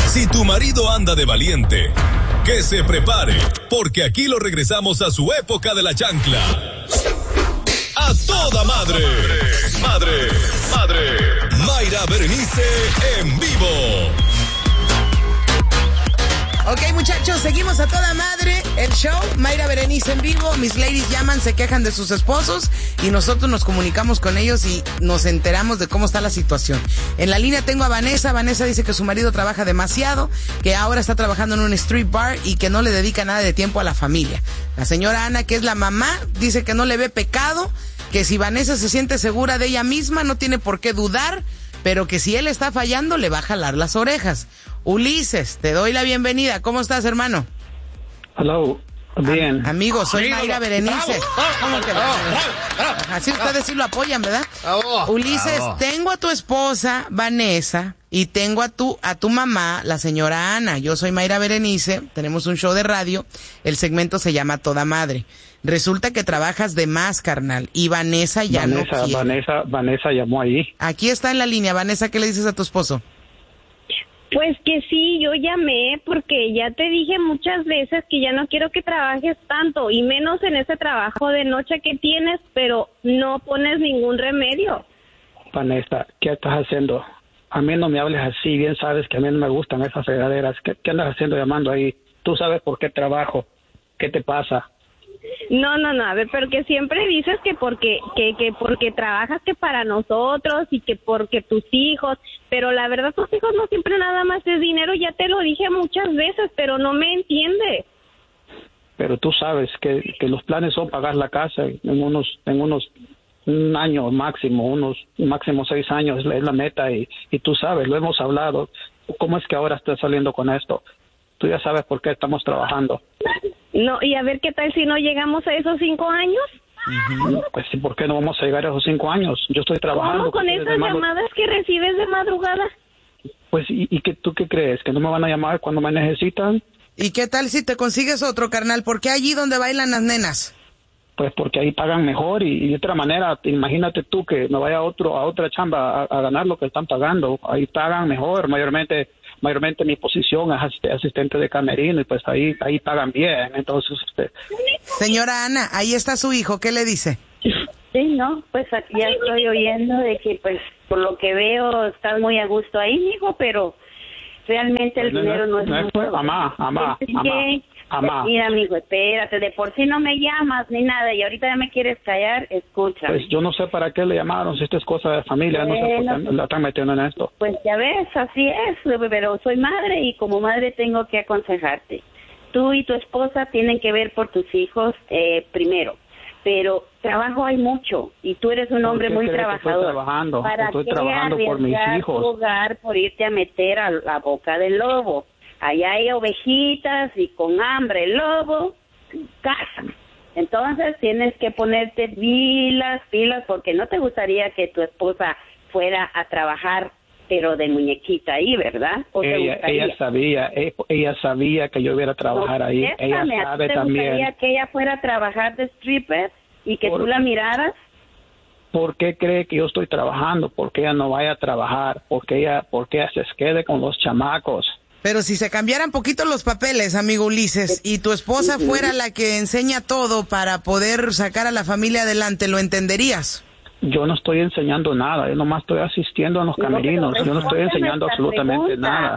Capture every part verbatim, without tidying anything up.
Si tu marido anda de valiente, que se prepare, porque aquí lo regresamos a su época de la chancla. A toda madre, madre, madre. Mayra Berenice en vivo. Ok, muchachos, seguimos a toda madre el show. Mayra Berenice en vivo. Mis ladies llaman, se quejan de sus esposos y nosotros nos comunicamos con ellos y nos enteramos de cómo está la situación. En la línea tengo a Vanessa. Vanessa dice que su marido trabaja demasiado, que ahora está trabajando en un street bar y que no le dedica nada de tiempo a la familia. La señora Ana, que es la mamá, dice que no le ve pecado, que si Vanessa se siente segura de ella misma no tiene por qué dudar, pero que si él está fallando le va a jalar las orejas. Ulises, te doy la bienvenida. ¿Cómo estás, hermano? Hello, bien. Am- amigo, soy Mayra Berenice. ¿Cómo que va? Así ustedes sí lo apoyan, ¿verdad? Ulises, tengo a tu esposa, Vanessa, y tengo a tu, a tu mamá, la señora Ana. Yo soy Mayra Berenice, tenemos un show de radio, el segmento se llama Toda Madre. Resulta que trabajas de más, carnal, y Vanessa ya Vanessa, no quiere. Vanessa, Vanessa llamó ahí. Aquí está en la línea. Vanessa, ¿qué le dices a tu esposo? Pues que sí, yo llamé porque ya te dije muchas veces que ya no quiero que trabajes tanto y menos en ese trabajo de noche que tienes, pero no pones ningún remedio. Vanessa, ¿qué estás haciendo? A mí no me hables así, bien sabes que a mí no me gustan esas fregaderas. ¿Qué, qué andas haciendo llamando ahí? Tú sabes por qué trabajo. ¿Qué te pasa? No, no, no, a ver, pero que siempre dices que porque que, que porque trabajas que para nosotros y que porque tus hijos, pero la verdad tus hijos no siempre nada más es dinero, ya te lo dije muchas veces, pero no me entiendes. Pero tú sabes que, que los planes son pagar la casa en unos en unos un año máximo, unos máximo seis años es la, es la meta y, y tú sabes, lo hemos hablado. ¿Cómo es que ahora estás saliendo con esto? Tú ya sabes por qué estamos trabajando. No, y a ver qué tal si no llegamos a esos cinco años. Uh-huh. Pues sí, ¿por qué no vamos a llegar a esos cinco años? Yo estoy trabajando. ¿Cómo con esas llamadas que recibes de madrugada? Pues, ¿y, y que, tú qué crees? ¿Que no me van a llamar cuando me necesitan? ¿Y qué tal si te consigues otro, carnal? ¿Por qué allí donde bailan las nenas? Pues porque ahí pagan mejor y, y de otra manera, imagínate tú que me vaya a otro a otra chamba a, a ganar lo que están pagando. Ahí pagan mejor, mayormente mayormente mi posición es asistente de camerino y pues ahí ahí pagan bien. Entonces, usted. Señora Ana, ahí está su hijo, ¿qué le dice? Sí, no, pues aquí ya estoy oyendo de que pues por lo que veo estás muy a gusto ahí, mijo, pero realmente el no, dinero no, no es no es mucho. Mamá, mamá, mamá, mamá. Mira, amigo, espérate, de por sí no me llamas ni nada y ahorita ya me quieres callar, escucha. Pues yo no sé para qué le llamaron, si esto es cosa de familia, no sé por qué la están metiendo en esto. Pues ya ves, así es, pero soy madre y como madre tengo que aconsejarte. Tú y tu esposa tienen que ver por tus hijos eh, primero, pero trabajo hay mucho y tú eres un hombre muy trabajador. Estoy trabajando, ¿Para estoy qué trabajando por mis hijos? Tu hogar por irte a meter a la boca del lobo? Allá hay ovejitas y con hambre el lobo cazan. Entonces tienes que ponerte pilas, pilas, porque no te gustaría que tu esposa fuera a trabajar, pero de muñequita ahí, ¿verdad? ¿O te ella, gustaría? ella sabía, ella sabía que yo iba a trabajar No, ahí. déjame, Ella sabe ¿a ti te también. gustaría que ella fuera a trabajar de stripper y que Por- tú la miraras? ¿Por qué cree que yo estoy trabajando? ¿Por qué ella no vaya a trabajar? ¿Por qué ella, por qué ella se quede con los chamacos? Pero si se cambiaran poquito los papeles, amigo Ulises, y tu esposa fuera la que enseña todo para poder sacar a la familia adelante, ¿lo entenderías? Yo no estoy enseñando nada, yo nomás estoy asistiendo a los camerinos, yo no estoy enseñando absolutamente nada.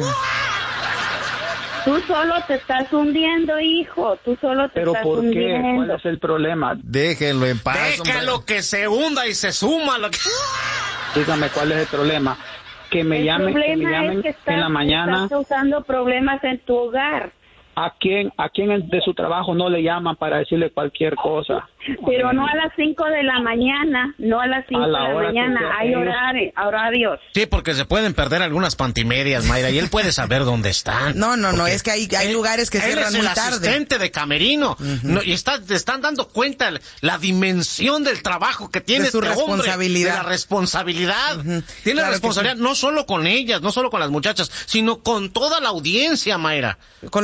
Tú solo te estás hundiendo, hijo, tú solo te ¿Pero estás por qué? hundiendo. ¿Cuál es el problema? Déjenlo en paz. Déjalo hombre. que se hunda y se suma. Lo que... Dígame cuál es el problema. Que me El llamen, que me problema llamen es que estás, en la mañana. estás causando problemas en tu hogar. ¿A quién, a quién de su trabajo no le llaman para decirle cualquier cosa? Pero no a las cinco de la mañana, no a las cinco A la de la hora que mañana, sea hay ellos. horarios, horarios. Sí, porque se pueden perder algunas pantimedias, Mayra, y él puede saber dónde están. No, no, no, Porque es que hay, hay él- lugares que él cierran es el muy tarde. asistente de camerino. No, y está, te están dando cuenta la, la dimensión del trabajo que tiene De su este hombre, responsabilidad. de la responsabilidad. Ujú. Tiene Claro que responsabilidad no solo con ellas, no solo con las muchachas, sino con toda la audiencia, Mayra. Con los Los que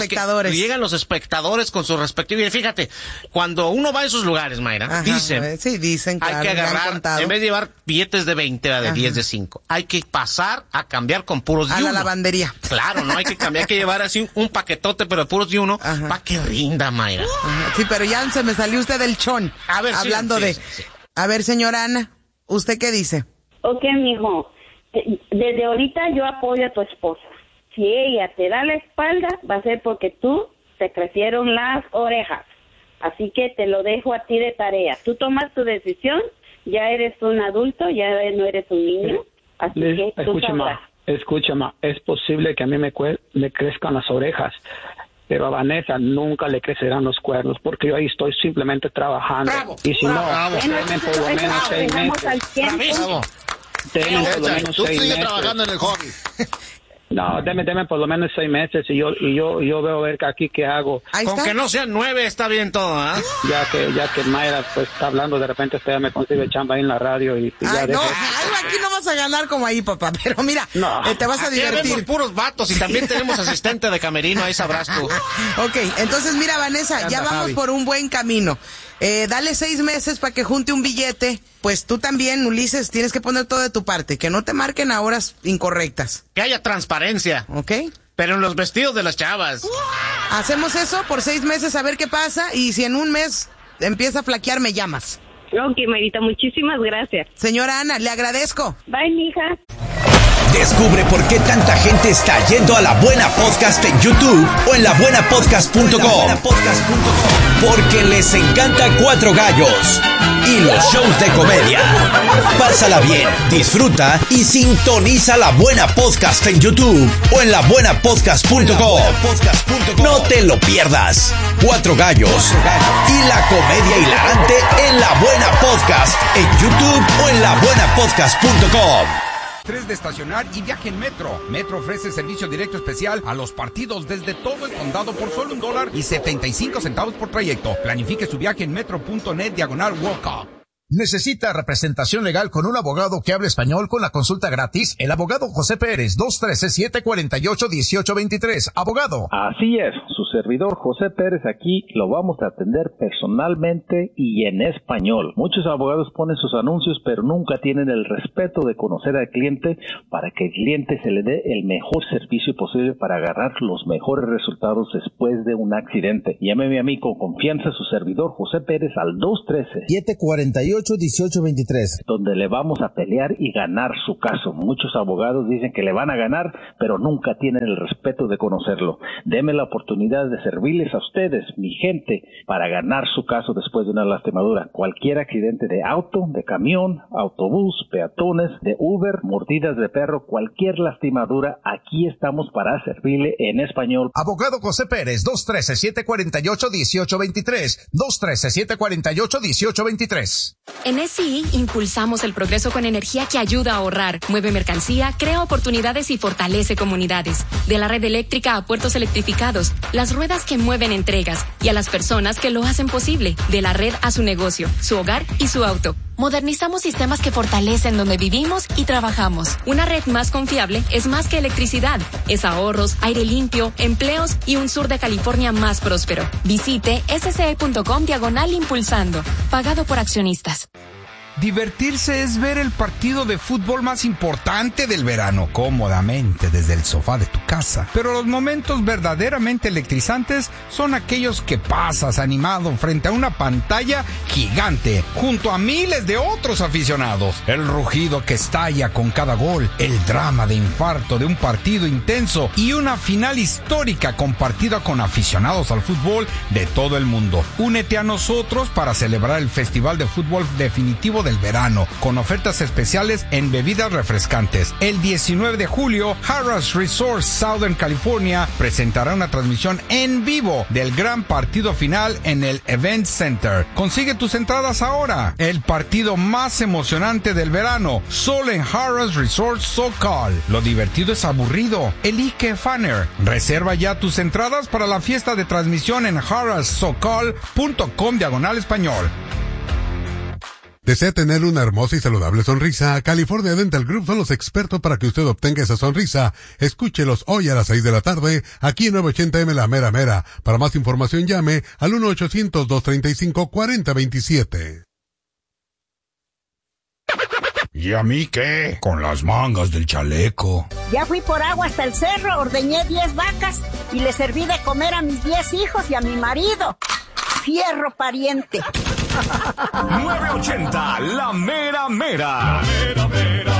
espectadores. Que llegan los espectadores con sus respectivos. Y fíjate, cuando uno va a esos lugares, Mayra, Ajá, dicen, sí, dicen, claro, hay que agarrar, en vez de llevar billetes de veinte, de Ajá. diez, de cinco, hay que pasar a cambiar con puros de a uno. A la lavandería. Claro, no hay que cambiar, hay que llevar así un, un paquetote, pero de puros de uno, para que rinda, Mayra. Ajá. Sí, pero ya se me salió usted del chon. A ver, hablando sí, de... sí, sí. A ver, señora Ana, ¿usted qué dice? Ok, mijo, desde ahorita yo apoyo a tu esposa. Si ella te da la espalda, va a ser porque tú te crecieron las orejas. Así que te lo dejo a ti de tarea. Tú tomas tu decisión, ya eres un adulto, ya no eres un niño. Así Liz, que tú escúchame, sabrás. escúchame, es posible que a mí me, cue- me crezcan las orejas, pero a Vanessa nunca le crecerán los cuernos, porque yo ahí estoy simplemente trabajando. Bravo, y si bravo, no, denme por lo menos seis meses. Denme por lo menos Tú seis sigues meses. trabajando en el hobby. No, deme, deme por lo menos seis meses y yo y yo yo veo a ver que aquí qué hago. Ahí Con está. que no sean nueve está bien todo, ¿ah? ¿eh? Ya que ya que Mayra pues está hablando, de repente usted ya me consigue chamba ahí en la radio y, y ya Ay, no, dejo. algo aquí no vas a ganar como ahí, papá, pero mira, No. eh, te vas a Aquí divertir. vemos puros vatos y también tenemos asistente de camerino, ahí sabrás tú. Ok, entonces mira, Vanessa, ya Anda, vamos Javi. por un buen camino. Eh, dale seis meses para que junte un billete. Pues tú también, Ulises, tienes que poner todo de tu parte, que no te marquen a horas incorrectas, Que haya transparencia, ¿ok? pero en los vestidos de las chavas. Hacemos eso por seis meses a ver qué pasa y si en un mes empieza a flaquear, me llamas. Ok, Marita, muchísimas gracias. Señora Ana, le agradezco. Bye, mija. Descubre por qué tanta gente está yendo a La Buena Podcast en YouTube o en la buena podcast punto com. Porque les encanta Cuatro Gallos y los shows de comedia. Pásala bien, disfruta y sintoniza La Buena Podcast en YouTube o en la buena podcast punto com. No te lo pierdas. Cuatro Gallos y la comedia hilarante en La Buena Podcast en YouTube o en la buena podcast punto com. tres de estacionar y viaje en Metro. Metro ofrece servicio directo especial a los partidos desde todo el condado por solo un dólar y setenta y cinco centavos por trayecto. Planifique su viaje en metro.net diagonal Walk. ¿Necesita representación legal con un abogado que hable español con la consulta gratis? El abogado José Pérez, dos uno tres, siete cuatro ocho, uno ocho dos tres. Abogado. Así es, su servidor José Pérez aquí lo vamos a atender personalmente y en español. Muchos abogados ponen sus anuncios, pero nunca tienen el respeto de conocer al cliente para que el cliente se le dé el mejor servicio posible para agarrar los mejores resultados después de un accidente. Llámeme a mí con confianza, su servidor José Pérez al dos uno tres, siete cuatro ocho, uno ocho dos tres. donde le vamos a pelear y ganar su caso. Muchos abogados dicen que le van a ganar, pero nunca tienen el respeto de conocerlo. Deme la oportunidad de servirles a ustedes, mi gente, para ganar su caso después de una lastimadura. Cualquier accidente de auto, de camión, autobús, peatones, de Uber, mordidas de perro, cualquier lastimadura, aquí estamos para servirle en español. Abogado José Pérez, dos uno tres, siete cuatro ocho, uno ocho dos tres. dos uno tres, siete cuatro ocho, uno ocho dos tres. En S I impulsamos el progreso con energía que ayuda a ahorrar, mueve mercancía, crea oportunidades y fortalece comunidades. De la red eléctrica a puertos electrificados, las ruedas que mueven entregas y a las personas que lo hacen posible. De la red a su negocio, su hogar y su auto. Modernizamos sistemas que fortalecen donde vivimos y trabajamos. Una red más confiable es más que electricidad. Es ahorros, aire limpio, empleos y un sur de California más próspero. Visite sce.com diagonal impulsando. Pagado por accionistas. Divertirse es ver el partido de fútbol más importante del verano, cómodamente desde el sofá de tu casa. Pero los momentos verdaderamente electrizantes son aquellos que pasas animado frente a una pantalla gigante, junto a miles de otros aficionados. El rugido que estalla con cada gol, el drama de infarto de un partido intenso y una final histórica compartida con aficionados al fútbol de todo el mundo. Únete a nosotros para celebrar el Festival de Fútbol definitivo del verano, con ofertas especiales en bebidas refrescantes. El diecinueve de julio, Harrah's Resort Southern California presentará una transmisión en vivo del gran partido final en el Event Center. Consigue tus entradas ahora. El partido más emocionante del verano, solo en Harrah's Resort SoCal. Lo divertido es aburrido. Elige Fanner. Reserva ya tus entradas para la fiesta de transmisión en harrahs socal punto com diagonal español. ¿Desea tener una hermosa y saludable sonrisa? California Dental Group son los expertos para que usted obtenga esa sonrisa. Escúchelos hoy a las seis de la tarde, aquí en novecientos ochenta eme La Mera Mera. Para más información llame al uno ochocientos, dos treinta y cinco, cuarenta veintisiete. ¿Y a mí qué? Con las mangas del chaleco. Ya fui por agua hasta el cerro, ordeñé diez vacas y le serví de comer a mis diez hijos y a mi marido. Fierro pariente. nueve ochenta, La Mera Mera. La Mera Mera.